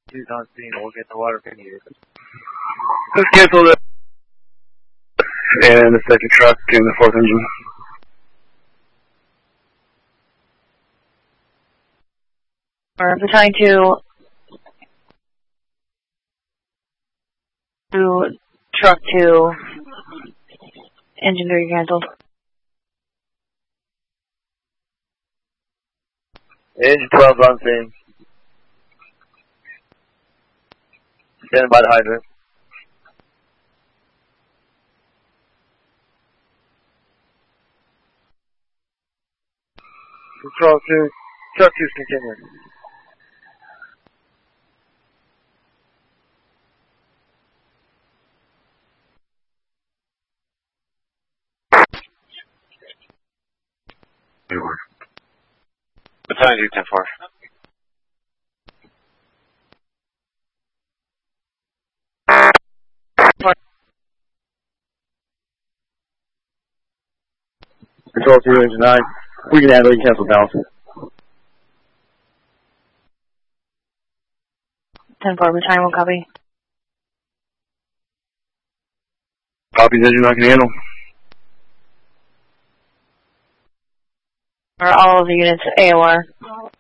Please on scene. We'll get the water if needed. Let's cancel this. And the second truck and the fourth engine. Or Battalion 2, truck 2, engine 3 canceled. Engine 12 on scene. Standing by the hydrant. Control 2, truck 2's continuing. Battalion 2, 10-4. Control 2, engine 9. We can handle it, cancel balance. 10-4, Battalion 1, copy. Copies, engine 9 can handle. Or all of the units AOR.